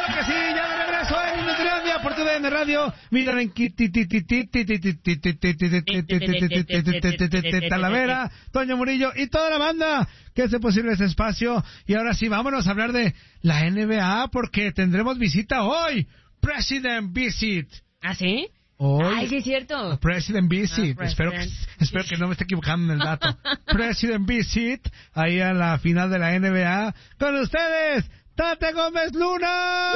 que sí, ya de regreso en Nutrilandia por TUDN Radio. Miren Talavera, Toño Murillo y toda la banda que hace posible este espacio. Y ahora sí, vámonos a hablar de la NBA porque tendremos visita hoy. President Visit. ¿Ah, sí? Hoy, ay, sí es cierto. President Visit. Espero que no me esté equivocando en el dato. President Visit, ahí a la final de la NBA. Con ustedes, Tate Gómez Luna.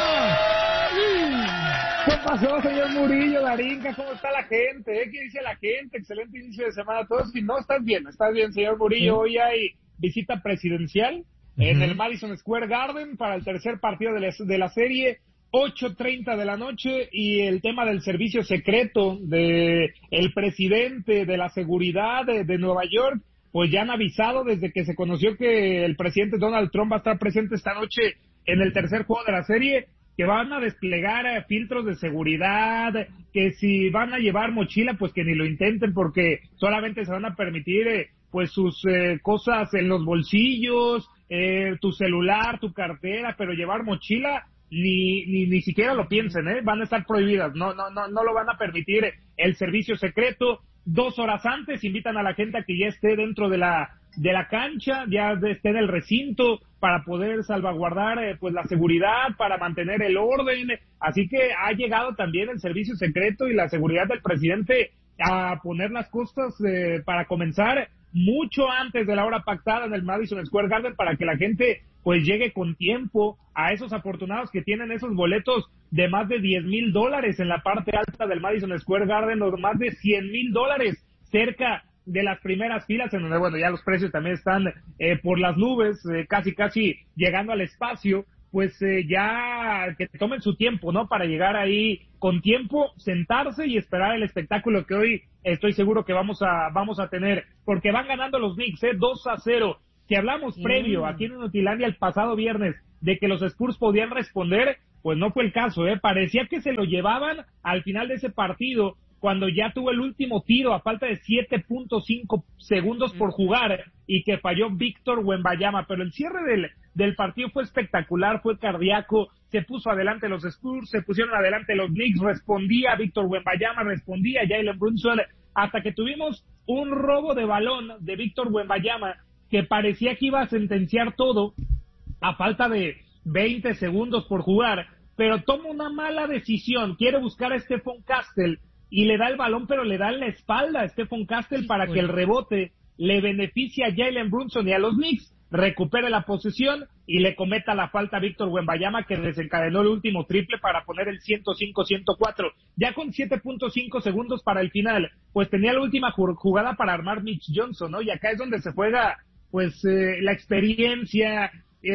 ¿Qué pasó, señor Murillo, Darinka? ¿Cómo está la gente? ¿Qué dice la gente? Excelente inicio de semana a todos. Si no, estás bien, señor Murillo. Hoy hay visita presidencial en el Madison Square Garden para el tercer partido de la serie. 8:30 de la noche, y el tema del servicio secreto de el presidente de la seguridad de Nueva York, pues ya han avisado desde que se conoció que el presidente Donald Trump va a estar presente esta noche en el tercer juego de la serie, que van a desplegar filtros de seguridad, que si van a llevar mochila, pues que ni lo intenten, porque solamente se van a permitir pues sus cosas en los bolsillos, tu celular, tu cartera, pero llevar mochila ni siquiera lo piensen, van a estar prohibidas, no lo van a permitir. El servicio secreto, 2 horas antes invitan a la gente a que ya esté dentro de la cancha, ya esté en el recinto para poder salvaguardar pues la seguridad, para mantener el orden. Así que ha llegado también el servicio secreto y la seguridad del presidente a poner las cosas para comenzar mucho antes de la hora pactada en el Madison Square Garden, para que la gente pues llegue con tiempo. A esos afortunados que tienen esos boletos de más de $10,000 en la parte alta del Madison Square Garden, o más de $100,000 cerca de las primeras filas, en donde, bueno, ya los precios también están por las nubes, casi llegando al espacio. Pues ya que tomen su tiempo, ¿no? Para llegar ahí con tiempo, sentarse y esperar el espectáculo que hoy estoy seguro que vamos a tener, porque van ganando los Knicks, 2-0. Si hablamos previo aquí en Nutilandia el pasado viernes de que los Spurs podían responder, pues no fue el caso, parecía que se lo llevaban al final de ese partido, cuando ya tuvo el último tiro a falta de 7.5 segundos por jugar y que falló Víctor Wembanyama, pero el cierre del partido fue espectacular, fue cardíaco, se puso adelante los Spurs, se pusieron adelante los Knicks, respondía Víctor Wembanyama, respondía Jalen Brunson, hasta que tuvimos un robo de balón de Víctor Wembanyama que parecía que iba a sentenciar todo a falta de 20 segundos por jugar, pero toma una mala decisión, quiere buscar a Stephon Castle y le da el balón, pero le da en la espalda a Stephon Castle para que el rebote le beneficie a Jalen Brunson y a los Knicks, recupere la posesión y le cometa la falta a Víctor Wembanyama, que desencadenó el último triple para poner el 105-104. Ya con 7.5 segundos para el final, pues tenía la última jugada para armar Mitch Johnson, ¿no? Y acá es donde se juega pues la experiencia,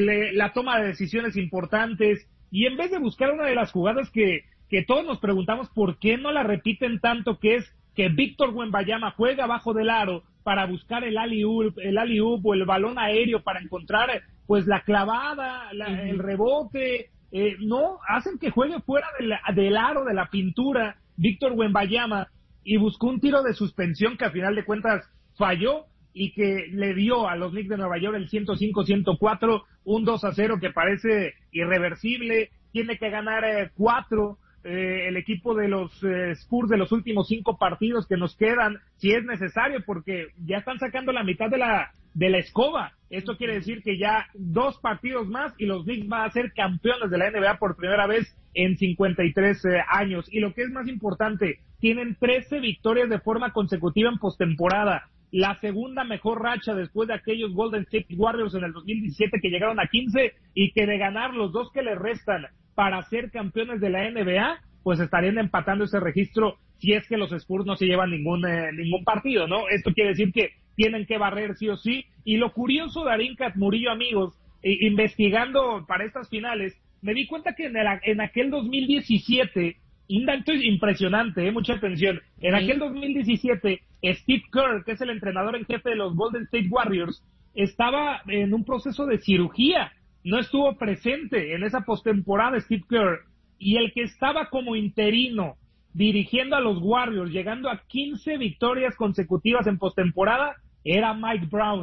la toma de decisiones importantes, y en vez de buscar una de las jugadas que todos nos preguntamos por qué no la repiten tanto, que es que Víctor Wembanyama juega abajo del aro para buscar el alley-oop o el balón aéreo para encontrar pues la clavada, el rebote, no, hacen que juegue fuera del aro, de la pintura, Víctor Wembanyama, y buscó un tiro de suspensión que a final de cuentas falló, y que le dio a los Knicks de Nueva York el 105-104, un 2-0 que parece irreversible. Tiene que ganar 4 el equipo de los Spurs de los últimos 5 partidos que nos quedan, si es necesario, porque ya están sacando la mitad de la escoba. Esto quiere decir que ya 2 partidos más y los Knicks van a ser campeones de la NBA por primera vez en 53 años. Y lo que es más importante, tienen 13 victorias de forma consecutiva en postemporada. La segunda mejor racha después de aquellos Golden State Warriors en el 2017 que llegaron a 15, y que de ganar los 2 que les restan para ser campeones de la NBA, pues estarían empatando ese registro si es que los Spurs no se llevan ningún partido, ¿no? Esto quiere decir que tienen que barrer sí o sí. Y lo curioso, Darinka, Murillo, amigos, investigando para estas finales, me di cuenta que en aquel 2017, un dato impresionante, mucha atención, en aquel 2017, Steve Kerr, que es el entrenador en jefe de los Golden State Warriors, estaba en un proceso de cirugía, no estuvo presente en esa postemporada Steve Kerr, y el que estaba como interino dirigiendo a los Warriors, llegando a 15 victorias consecutivas en postemporada, era Mike Brown.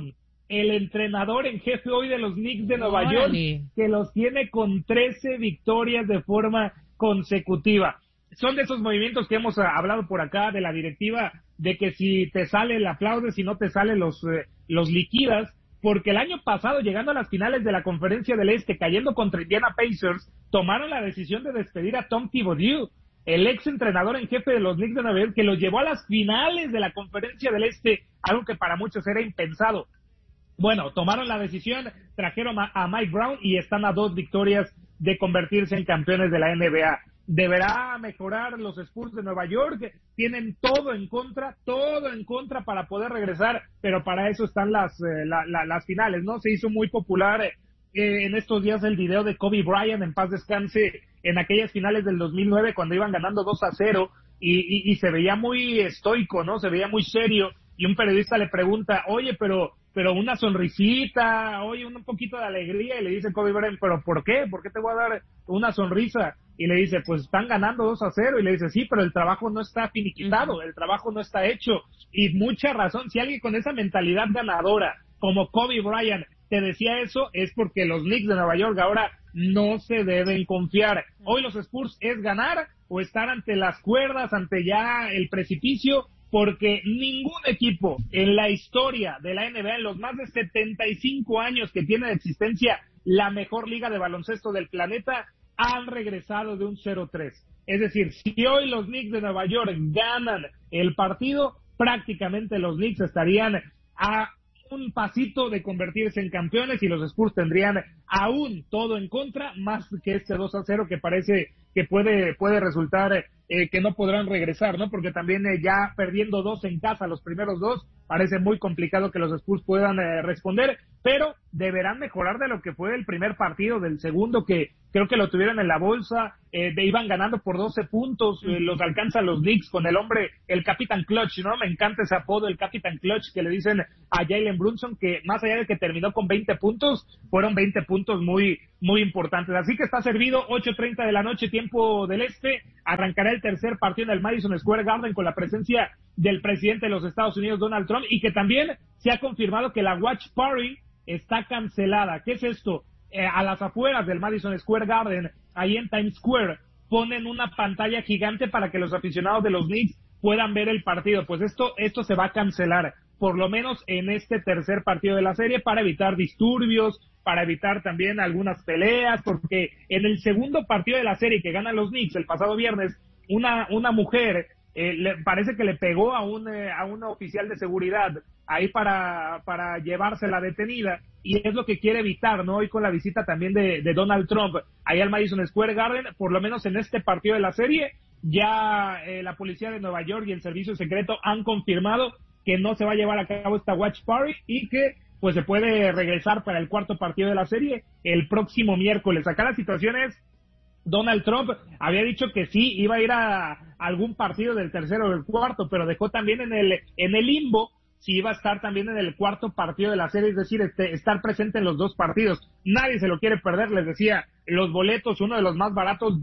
el entrenador en jefe hoy de los Knicks de Nueva York, que los tiene con 13 victorias de forma consecutiva. Son de esos movimientos que hemos hablado por acá de la directiva, de que si te sale el aplaudes, si no te sale los liquidas, porque el año pasado, llegando a las finales de la Conferencia del Este, cayendo contra Indiana Pacers, tomaron la decisión de despedir a Tom Thibodeau, el ex entrenador en jefe de los Knicks de Nueva York, que los llevó a las finales de la Conferencia del Este, algo que para muchos era impensado. Bueno, tomaron la decisión, trajeron a Mike Brown y están a 2 victorias de convertirse en campeones de la NBA. Deberá mejorar los Spurs de Nueva York, tienen todo en contra para poder regresar, pero para eso están las finales, ¿no? Se hizo muy popular en estos días el video de Kobe Bryant, en paz descanse, en aquellas finales del 2009 cuando iban ganando 2-0 y se veía muy estoico, ¿no? Se veía muy serio, y un periodista le pregunta, oye, pero una sonrisita, oye, un poquito de alegría, y le dice Kobe Bryant, ¿pero por qué? ¿Por qué te voy a dar una sonrisa? Y le dice, pues están ganando 2-0, y le dice, sí, pero el trabajo no está finiquitado, el trabajo no está hecho, y mucha razón. Si alguien con esa mentalidad ganadora, como Kobe Bryant, te decía eso, es porque los Knicks de Nueva York ahora no se deben confiar. Hoy los Spurs es ganar o estar ante las cuerdas, ante ya el precipicio, porque ningún equipo en la historia de la NBA, en los más de 75 años que tiene de existencia la mejor liga de baloncesto del planeta, han regresado de un 0-3. Es decir, si hoy los Knicks de Nueva York ganan el partido, prácticamente los Knicks estarían a un pasito de convertirse en campeones, y los Spurs tendrían aún todo en contra, más que este 2-0 que parece que puede resultar que no podrán regresar, ¿no? Porque también ya perdiendo 2 en casa, los primeros 2, parece muy complicado que los Spurs puedan responder, pero deberán mejorar de lo que fue el primer partido, del segundo, que creo que lo tuvieron en la bolsa, iban ganando por 12 puntos, los alcanzan los Knicks con el hombre, el Capitán Clutch, ¿no? Me encanta ese apodo, el Capitán Clutch, que le dicen a Jalen Brunson, que más allá de que terminó con 20 puntos, fueron 20 puntos muy, muy importantes. Así que está servido, 8:30 de la noche, tiempo del este, arrancará el tercer partido en el Madison Square Garden con la presencia del presidente de los Estados Unidos, Donald Trump, y que también se ha confirmado que la Watch Party está cancelada. ¿Qué es esto? A las afueras del Madison Square Garden, ahí en Times Square, ponen una pantalla gigante para que los aficionados de los Knicks puedan ver el partido. Pues esto se va a cancelar, por lo menos en este tercer partido de la serie, para evitar disturbios, para evitar también algunas peleas, porque en el segundo partido de la serie que ganan los Knicks el pasado viernes, una mujer parece que le pegó a un oficial de seguridad ahí para llevársela detenida, y es lo que quiere evitar, ¿no? Hoy con la visita también de Donald Trump ahí al Madison Square Garden, por lo menos en este partido de la serie, ya la policía de Nueva York y el servicio secreto han confirmado que no se va a llevar a cabo esta Watch Party, y que pues se puede regresar para el cuarto partido de la serie el próximo miércoles. Acá la situación es, Donald Trump había dicho que sí iba a ir a algún partido del tercero o del cuarto, pero dejó también en el limbo si iba a estar también en el cuarto partido de la serie, es decir, estar presente en los 2 partidos. Nadie se lo quiere perder, les decía, los boletos, uno de los más baratos,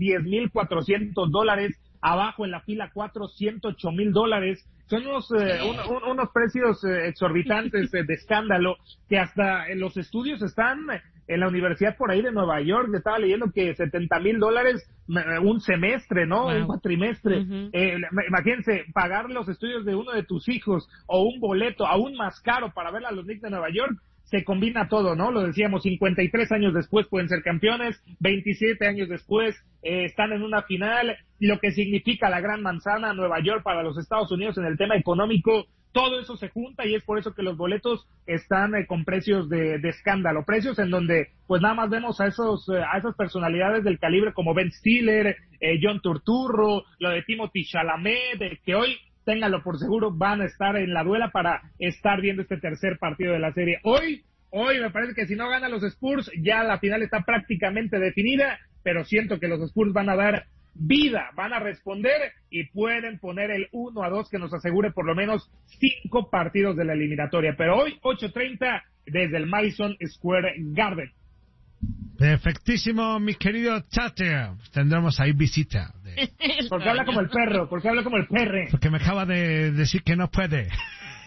$10,400, abajo en la fila 4, $108,000. Son unos precios exorbitantes de escándalo, que hasta en los estudios están en la universidad por ahí de Nueva York, estaba leyendo que $70,000 un semestre, ¿no? Wow. Un cuatrimestre. Imagínense, pagar los estudios de uno de tus hijos, o un boleto aún más caro para ver a los Knicks de Nueva York. Se combina todo, ¿no? Lo decíamos, 53 años después pueden ser campeones, 27 años después están en una final, lo que significa la Gran Manzana, Nueva York, para los Estados Unidos en el tema económico. Todo eso se junta, y es por eso que los boletos están con precios de escándalo, precios en donde pues nada más vemos a esas personalidades del calibre como Ben Stiller, John Turturro, lo de Timothée Chalamet, que hoy, ténganlo por seguro, van a estar en la duela para estar viendo este tercer partido de la serie. Hoy me parece que si no ganan los Spurs, ya la final está prácticamente definida, pero siento que los Spurs van a dar vida, van a responder y pueden poner el 1-2 que nos asegure por lo menos 5 partidos de la eliminatoria. Pero hoy, 8:30, desde el Madison Square Garden. Perfectísimo, mi querido Tate. Tendremos ahí visita. Porque habla como el perro, porque habla como el perre. Porque me acaba de decir que no puede.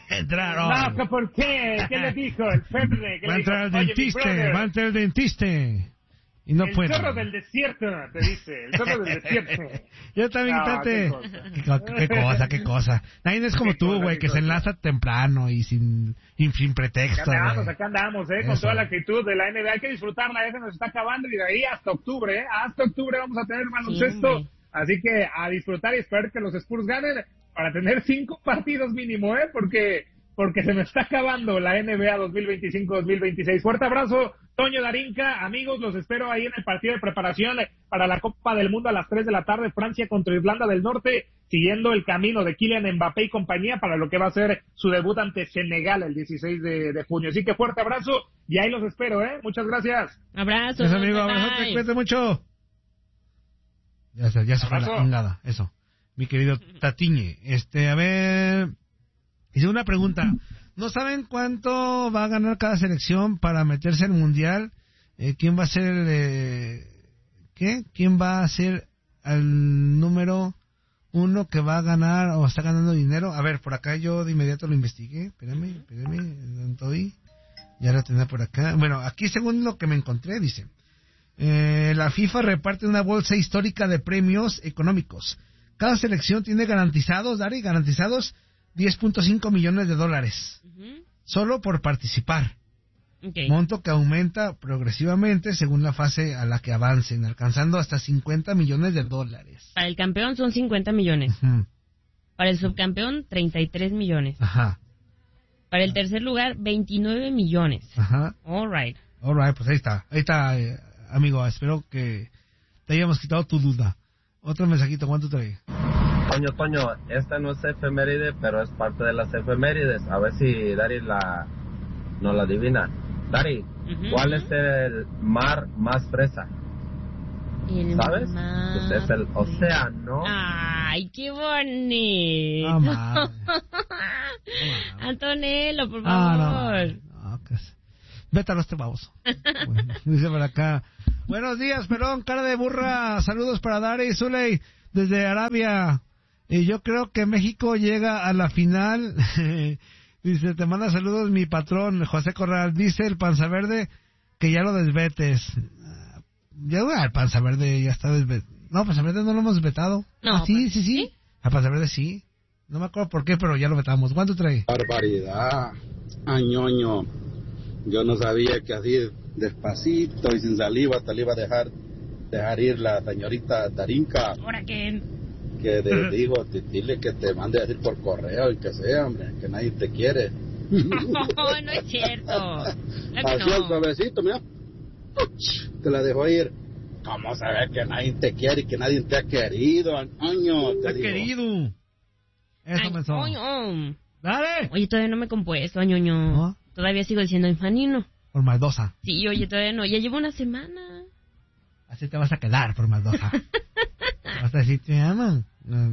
Entraron. No, ¿que ¿por qué? ¿Qué le dijo el Fede? Va a entrar el dentista, va a entrar el dentista. Y no el puede. El zorro del desierto, te dice. El zorro del desierto. Yo también, quítate. Qué cosa. Nadie es como tú, güey, que se enlaza temprano y sin pretexto. Acá andamos, con toda la actitud de la NBA. Hay que disfrutarla, se nos está acabando y de ahí hasta octubre, Hasta octubre vamos a tener baloncesto. Sí, así que a disfrutar y esperar que los Spurs ganen para tener 5 partidos mínimo, porque se me está acabando la NBA 2025-2026. Fuerte abrazo, Toño Darinka. Amigos, los espero ahí en el partido de preparación para la Copa del Mundo a las 3 de la tarde, Francia contra Irlanda del Norte, siguiendo el camino de Kylian Mbappé y compañía para lo que va a ser su debut ante Senegal el 16 de junio. Así que fuerte abrazo y ahí los espero, Muchas gracias. Abrazos. Amigo, abrazote, cuídate mucho. Ya se fue la chingada, eso. Mi querido Tatiñe, a ver... Hice una pregunta. ¿No saben cuánto va a ganar cada selección para meterse al Mundial? ¿Quién va a ser ¿Quién va a ser el número 1 que va a ganar o está ganando dinero? A ver, por acá yo de inmediato lo investigué. Espérame, estoy. Ya lo tenía por acá. Bueno, aquí según lo que me encontré, dice... la FIFA reparte una bolsa histórica de premios económicos. Cada selección tiene garantizados 10.5 millones de dólares, solo por participar. Okay. Monto que aumenta progresivamente según la fase a la que avancen, alcanzando hasta 50 millones de dólares. Para el campeón son 50 millones. Para el subcampeón, 33 millones. Ajá. Para el tercer lugar, 29 millones. Ajá. All right, pues ahí está, amigo, espero que te hayamos quitado tu duda. Otro mensajito, ¿cuánto trae? Toño, esta no es efeméride, pero es parte de las efemérides. A ver si Dari nos la adivina. Dari, ¿cuál es el mar más fresa? ¿Sabes? Pues es el océano. ¡Ay, qué bonito! Antonello, por favor. No, vete a los baboso. Bueno, dice por acá. Buenos días, Perón, cara de burra. Saludos para Dari y Zuley desde Arabia. Y yo creo que México llega a la final. Dice, te manda saludos mi patrón, José Corral. Dice el Panza Verde que ya lo desvetes. Ya el Panza Verde ya está desvetado. No, Panza Verde no lo hemos vetado. No, sí. A Panza Verde sí. No me acuerdo por qué, pero ya lo vetamos. ¿Cuánto trae? Barbaridad. Añoño. Yo no sabía que así despacito y sin saliva te le iba a dejar ir la señorita Darinka. ¿Ahora qué? Que digo, dile que te mande a decir por correo y que sea, hombre, que nadie te quiere. No es cierto. Así el suavecito, mira. Te la dejó ir. ¿Cómo sabes que nadie te quiere y que nadie te ha querido? Año, te ha querido. Eso me son. Dale. Oye, todavía no me he compuesto, añoño. ¿No? Todavía sigo diciendo infanino. Por maldosa. Sí, oye, todavía no. Ya llevo una semana. Así te vas a quedar por maldosa. Vas a decir, te aman.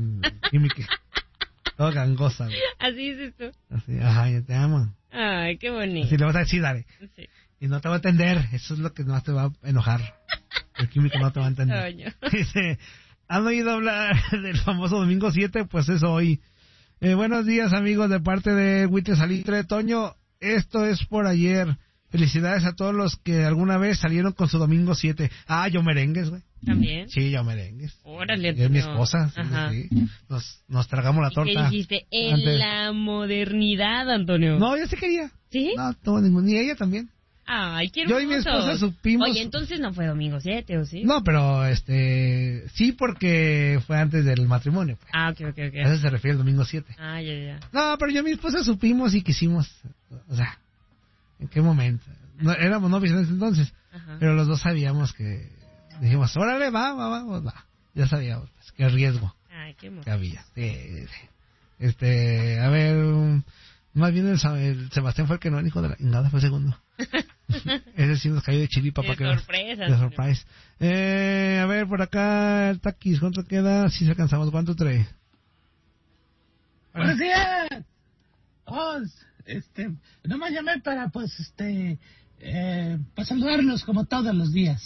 Todo gangosa, güey. Así es esto. Así, ajá, ya te aman. Ay, qué bonito. Así le vas a decir, dale. Sí. Y no te va a entender. Eso es lo que no te va a enojar. El químico no te va a entender. Dice, ¿han oído hablar del famoso domingo 7? Pues eso hoy. Buenos días, amigos, de parte de Huitre Salitre. Toño, esto es por ayer. Felicidades a todos los que alguna vez salieron con su domingo 7. Ah, yo merengues, güey. ¿También? Sí, yo merengues. Órale, es mi esposa. Sí. Nos tragamos la torta. ¿Qué dijiste? En la modernidad, Antonio. No, ella se quería. ¿Sí? No, ni ella también. Ay, qué hermoso. Yo y mi esposa supimos... Oye, entonces no fue domingo 7, ¿o sí? No, pero sí, porque fue antes del matrimonio. Pues. Ah, ok. A eso se refiere el domingo 7. Ah, ya. No, pero yo y mi esposa supimos y quisimos... O sea, ¿en qué momento? No, éramos novios en ese entonces. Ajá. Pero los dos sabíamos que... Dijimos, órale, va. Ya sabíamos, pues, qué riesgo. Ay, qué que había. A ver... Más bien el Sebastián fue el que no, el hijo de la ingada, fue segundo. Ese sí nos cayó de chiripa para que sorpresa. De surprise. A ver, por acá, el Taquis, ¿cuánto queda? Si se alcanzamos, ¿cuánto trae? Buenos días. Nomás llamé para, pues saludarlos como todos los días.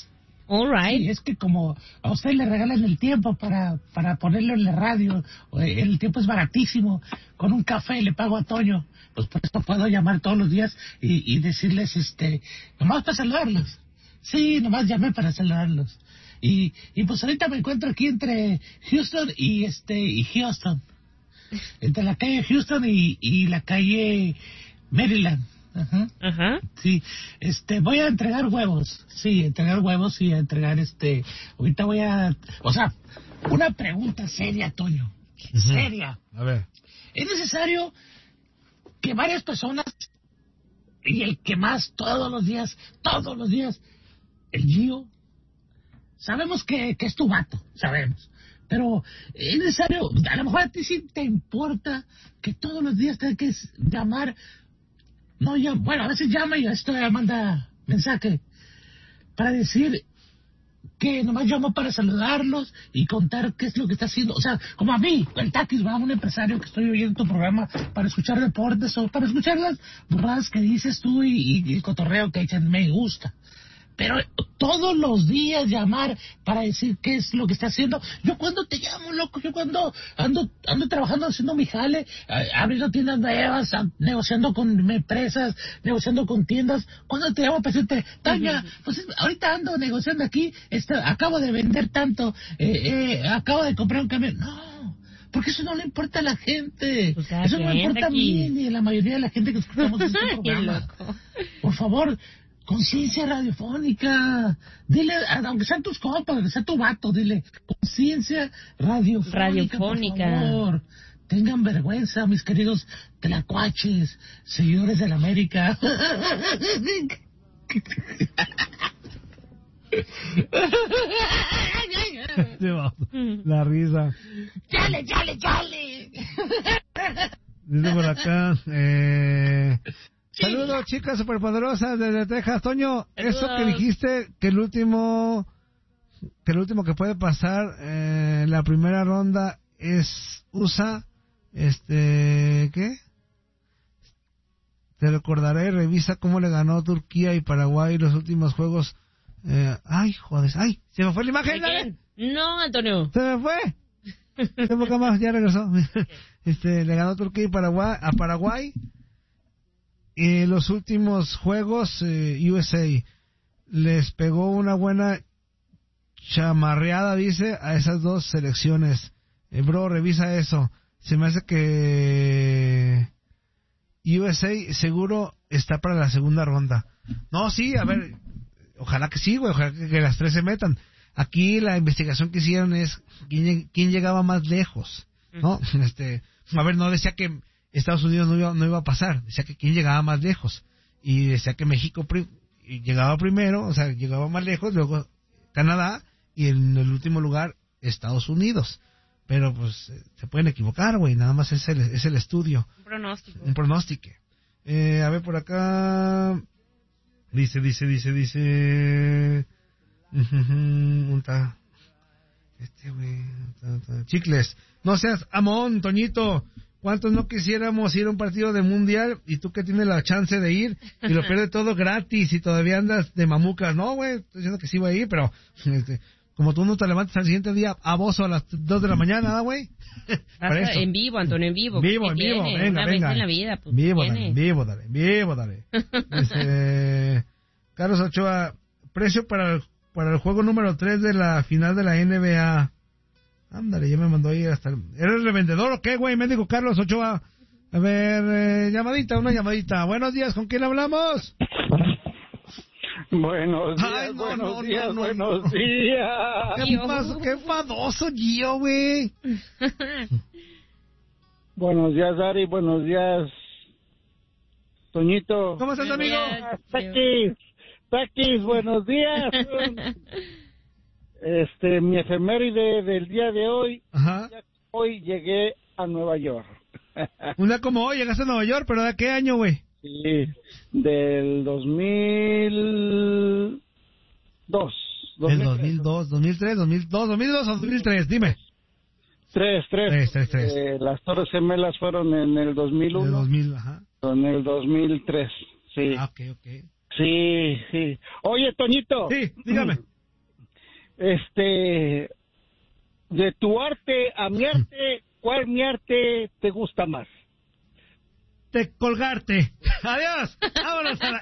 All right. Sí, es que como a usted le regalan el tiempo para ponerlo en la radio, el tiempo es baratísimo, con un café le pago a Toño, pues por eso puedo llamar todos los días y decirles, nomás para saludarlos. Sí, nomás llamé para saludarlos. Y pues ahorita me encuentro aquí entre Houston y Houston. Entre la calle Houston y la calle Maryland. Ajá. Sí, voy a entregar huevos. Sí, entregar huevos y a entregar ahorita voy a, o sea, una pregunta seria, Toño. Seria. A ver. ¿Es necesario que varias personas y el que más todos los días, el Gio, sabemos que es tu vato, sabemos, pero es necesario, a lo mejor a ti sí te importa que todos los días tengas que llamar, no, bueno, a veces llama y esto manda mensaje para decir que nomás llamo para saludarlos y contar qué es lo que está haciendo, o sea, como a mí, el Taquis, va, un empresario que estoy oyendo tu programa para escuchar reportes o para escuchar las burradas que dices tú y el cotorreo que echan, me gusta. Pero todos los días llamar para decir qué es lo que está haciendo. Yo cuando te llamo, loco, yo cuando ando trabajando haciendo mi jale, abriendo tiendas nuevas, negociando con empresas, negociando con tiendas, cuando te llamo para decirte, Tania, pues ahorita ando negociando aquí, acabo de vender tanto, acabo de comprar un camión. No, porque eso no le importa a la gente. Pues eso no le importa aquí. a mí ni a la mayoría de la gente que escuchamos este programa. Loco. Por favor, conciencia radiofónica. Dile, aunque sean tus compas, aunque sea tu vato, dile, conciencia radiofónica. Por favor. Tengan vergüenza, mis queridos tlacuaches, seguidores de la América. La risa. ¡Chale! Dice por acá, saludos, chicas superpoderosas desde Texas. Toño, eso que dijiste, que el último que puede pasar en la primera ronda es USA, ¿qué? Te recordaré, revisa cómo le ganó Turquía y Paraguay los últimos juegos. Joder, se me fue la imagen. No, Antonio. Se me fue. Un poco más, ya regresó. Le ganó Turquía y a Paraguay. Los últimos juegos, USA les pegó una buena chamarreada, dice, a esas dos selecciones. Bro, revisa eso. Se me hace que USA seguro está para la segunda ronda. No, sí, a ver, ojalá que sí, güey, ojalá que las tres se metan. Aquí la investigación que hicieron es quién llegaba más lejos, ¿no? A ver, no decía que Estados Unidos no iba a pasar, decía que quién llegaba más lejos, y decía que México llegaba primero, o sea, llegaba más lejos, luego Canadá, y en el último lugar Estados Unidos. Pero pues se pueden equivocar, güey, nada más es el estudio. Un pronóstico. A ver, por acá dice Chicles, no seas amón, Toñito. ¿Cuántos no quisiéramos ir a un partido de mundial y tú que tienes la chance de ir y lo pierdes todo gratis y todavía andas de mamucas? No, güey, estoy diciendo que sí voy a ir, pero como tú no te levantas al siguiente día a vos a las 2 de la mañana, güey. En vivo, Antonio, en vivo. En vivo, venga. Una vez en la vida, pues, vivo, dale. Carlos Ochoa, precio para el juego número 3 de la final de la NBA. Ándale, ya me mandó ahí hasta... ¿Eres revendedor o qué, güey? Médico Carlos Ochoa. A ver, una llamadita. Buenos días, ¿con quién hablamos? Buenos días, buenos días. ¿Qué pasó? Qué enfadoso, Gio, güey. Buenos días, Dari, buenos días, Toñito. ¿Cómo estás, amigo? Taquis, buenos días. Mi efeméride del día de hoy. Ajá. Hoy llegué a Nueva York. Un día como hoy llegaste a Nueva York, pero ¿de qué año, güey? Sí, del 2002. ¿Del 2002, 2003, 2002 o 2003? Dime. Tres. Las Torres Gemelas fueron en el 2001. En el 2000, ajá. En el 2003, sí. Ah, ok. Sí. Oye, Toñito. Sí, dígame. de tu arte a mi arte, ¿cuál mi arte te gusta más? De colgarte. Adiós. Vámonos a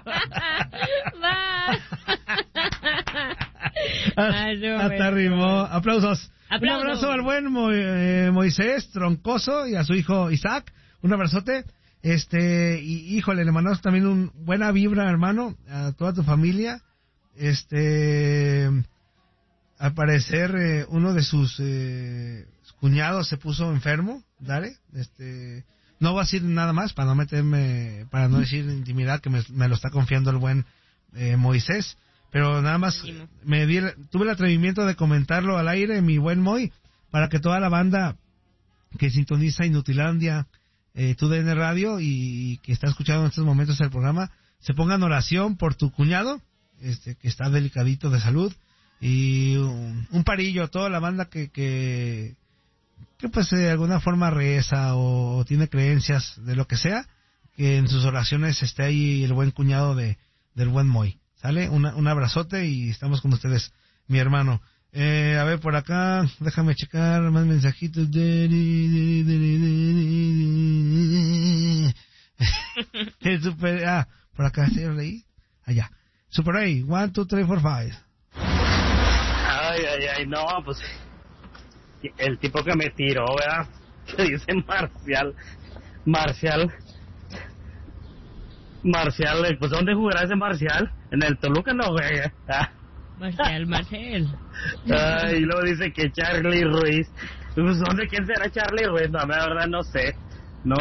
la... Hasta rimó. Aplausos. Un abrazo al buen Moisés Troncoso y a su hijo Isaac. Un abrazote. Y híjole, le mandamos también un buena vibra, hermano, a toda tu familia. Al parecer, uno de sus cuñados se puso enfermo, ¿dale? No voy a decir nada más para no decir intimidad, que me lo está confiando el buen Moisés, pero nada más tuve el atrevimiento de comentarlo al aire, mi buen Moy, para que toda la banda que sintoniza Inutilandia, TUDN Radio y que está escuchando en estos momentos el programa, se ponga en oración por tu cuñado, que está delicadito de salud, y un parillo a toda la banda que pues de alguna forma reza o tiene creencias de lo que sea, que en sus oraciones esté ahí el buen cuñado del buen Moy. ¿Sale? Un abrazote y estamos con ustedes, mi hermano. A ver, por acá, déjame checar más mensajitos. Por acá, ¿sí lo leí? Allá. Super A, 1, 2, 3, 4, 5. Ay, no, pues... El tipo que me tiró, ¿verdad? Que dice Marcial, pues ¿dónde jugará ese Marcial? En el Toluca no juega. Marcial. Y luego dice que Charlie Ruiz. Pues ¿quién será Charlie Ruiz? No, la verdad no sé. No.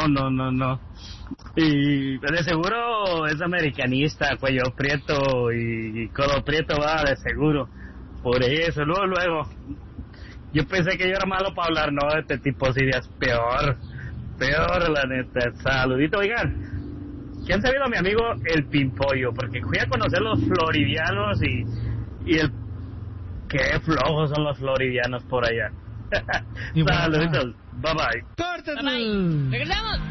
Y de seguro es americanista, cuello prieto y codo prieto, va, de seguro. Por eso, luego. Yo pensé que yo era malo para hablar, no, este tipo sí es peor, la neta. Saludito, oigan, ¿quién sabido a mi amigo el Pimpollo? Porque fui a conocer los floridianos y qué flojos son los floridianos por allá. Saluditos, bye bye. ¡Córtate! Bye bye, regresamos.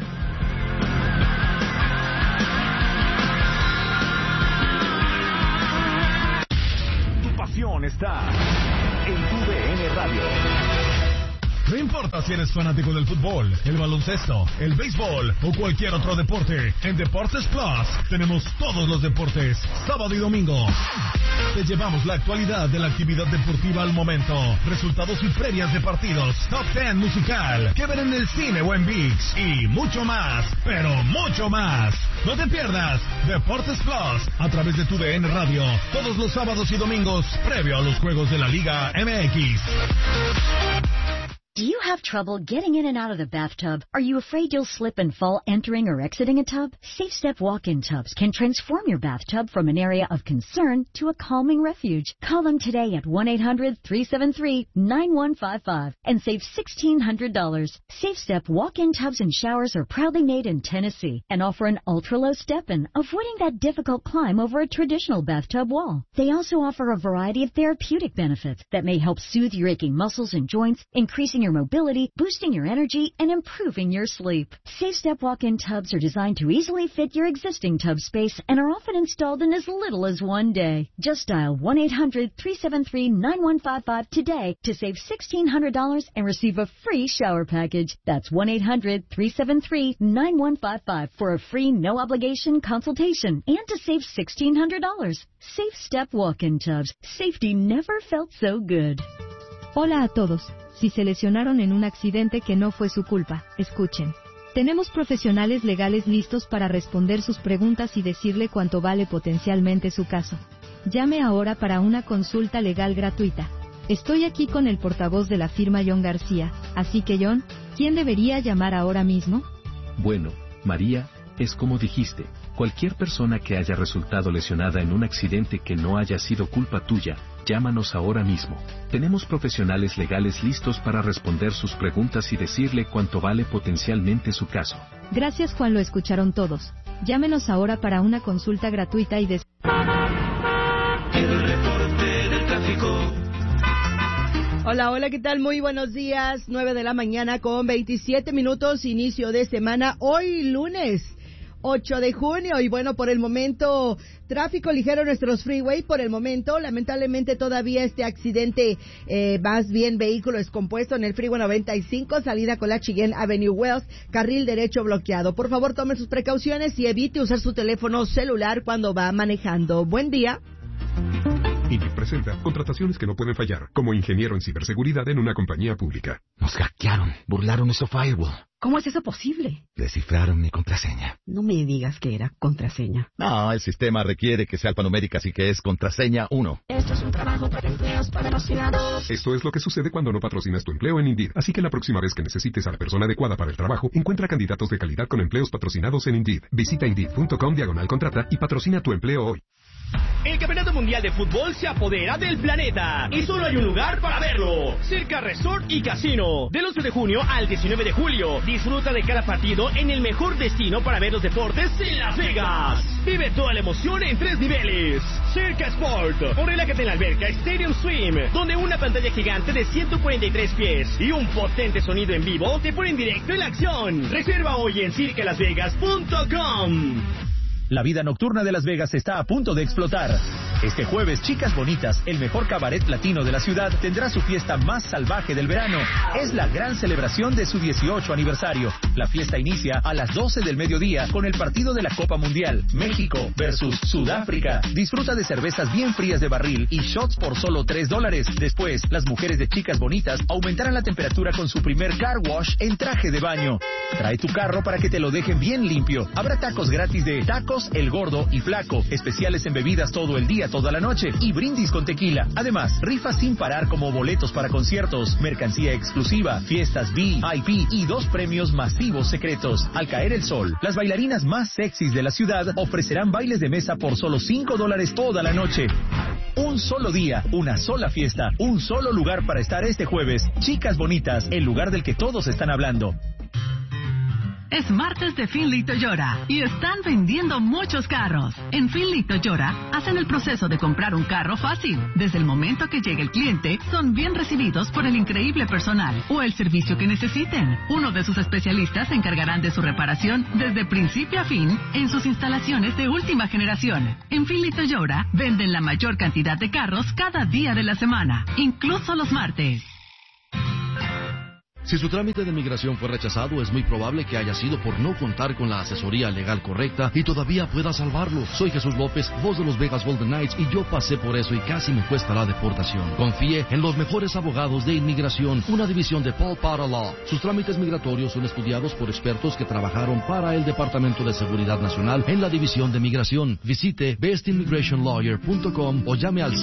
Tu pasión está en TUDN Radio. No importa si eres fanático del fútbol, el baloncesto, el béisbol o cualquier otro deporte, en Deportes Plus tenemos todos los deportes, sábado y domingo. Te llevamos la actualidad de la actividad deportiva al momento, resultados y previas de partidos, top 10 musical, que ver en el cine o en ViX y mucho más, pero mucho más. No te pierdas Deportes Plus a través de TUDN Radio, todos los sábados y domingos, previo a los juegos de la Liga MX. Do you have trouble getting in and out of the bathtub? Are you afraid you'll slip and fall entering or exiting a tub? Safe Step walk-in tubs can transform your bathtub from an area of concern to a calming refuge. Call them today at 1-800-373-9155 and save $1,600. Safe Step walk-in tubs and showers are proudly made in Tennessee and offer an ultra-low step-in, avoiding that difficult climb over a traditional bathtub wall. They also offer a variety of therapeutic benefits that may help soothe your aching muscles and joints, increasing your mobility, boosting your energy, and improving your sleep. Safe Step walk-in tubs are designed to easily fit your existing tub space and are often installed in as little as one day. Just dial 1-800-373-9155 today to save $1,600 and receive a free shower package. That's 1-800-373-9155 for a free no-obligation consultation and to save $1,600. Safe Step walk-in tubs. Safety never felt so good. Hola a todos. Si se lesionaron en un accidente que no fue su culpa, escuchen. Tenemos profesionales legales listos para responder sus preguntas y decirle cuánto vale potencialmente su caso. Llame ahora para una consulta legal gratuita. Estoy aquí con el portavoz de la firma John García, así que John, ¿quién debería llamar ahora mismo? Bueno, María, es como dijiste, cualquier persona que haya resultado lesionada en un accidente que no haya sido culpa tuya, llámanos ahora mismo. Tenemos profesionales legales listos para responder sus preguntas y decirle cuánto vale potencialmente su caso. Gracias, Juan, lo escucharon todos. Llámenos ahora para una consulta gratuita y El reporte del tráfico. Hola, ¿qué tal? Muy buenos días. 9 de la mañana con 27 minutos, inicio de semana. Hoy lunes. 8 de junio. Y bueno, por el momento, tráfico ligero en nuestros freeway. Por el momento, lamentablemente todavía este accidente, más bien vehículo descompuesto en el freeway 95, salida con la Cheyenne Avenue Wells, carril derecho bloqueado. Por favor, tome sus precauciones y evite usar su teléfono celular cuando va manejando. Buen día. INDIV presenta contrataciones que no pueden fallar, como ingeniero en ciberseguridad en una compañía pública. Nos hackearon, burlaron nuestro firewall. ¿Cómo es eso posible? Descifraron mi contraseña. No me digas que era contraseña. No, el sistema requiere que sea alfanumérica, así que es contraseña 1. Esto es un trabajo para empleos patrocinados. Esto es lo que sucede cuando no patrocinas tu empleo en Indeed. Así que la próxima vez que necesites a la persona adecuada para el trabajo, encuentra candidatos de calidad con empleos patrocinados en Indeed. Visita Indeed.com/contrata y patrocina tu empleo hoy. El Campeonato Mundial de Fútbol se apodera del planeta y solo hay un lugar para verlo: Circa Resort y Casino. Del 11 de junio al 19 de julio, disfruta de cada partido en el mejor destino para ver los deportes en Las Vegas. Vive toda la emoción en 3 niveles. Circa Sport, o relájate en la alberca Stadium Swim, donde una pantalla gigante de 143 pies y un potente sonido en vivo te ponen directo en la acción. Reserva hoy en circalasvegas.com. La vida nocturna de Las Vegas está a punto de explotar. Este jueves, Chicas Bonitas, el mejor cabaret latino de la ciudad, tendrá su fiesta más salvaje del verano. Es la gran celebración de su 18 aniversario. La fiesta inicia a las 12 del mediodía con el partido de la Copa Mundial, México versus Sudáfrica. Disfruta de cervezas bien frías de barril y shots por solo $3. Después, las mujeres de Chicas Bonitas aumentarán la temperatura con su primer car wash en traje de baño. Trae tu carro para que te lo dejen bien limpio. Habrá tacos gratis de Tacos El Gordo y Flaco, especiales en bebidas todo el día, toda la noche, y brindis con tequila. Además, rifas sin parar como boletos para conciertos, mercancía exclusiva, fiestas VIP y 2 premios masivos secretos. Al caer el sol, las bailarinas más sexys de la ciudad ofrecerán bailes de mesa por solo $5 toda la noche. Un solo día, una sola fiesta, un solo lugar para estar este jueves. Chicas Bonitas, el lugar del que todos están hablando. Es martes de Finley Toyota y están vendiendo muchos carros. En Finley Toyota hacen el proceso de comprar un carro fácil. Desde el momento que llega el cliente, son bien recibidos por el increíble personal o el servicio que necesiten. Uno de sus especialistas se encargarán de su reparación desde principio a fin en sus instalaciones de última generación. En Finley Toyota venden la mayor cantidad de carros cada día de la semana, incluso los martes. Si su trámite de migración fue rechazado, es muy probable que haya sido por no contar con la asesoría legal correcta y todavía pueda salvarlo. Soy Jesús López, voz de los Vegas Golden Knights, y yo pasé por eso y casi me cuesta la deportación. Confíe en los mejores abogados de inmigración, una división de Paul Potter Law. Sus trámites migratorios son estudiados por expertos que trabajaron para el Departamento de Seguridad Nacional en la División de Migración. Visite bestimmigrationlawyer.com o llame al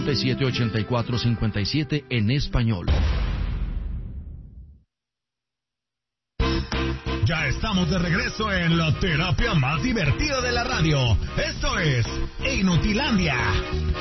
747-8457 en español. Ya estamos de regreso en la terapia más divertida de la radio. Esto es Inutilandia.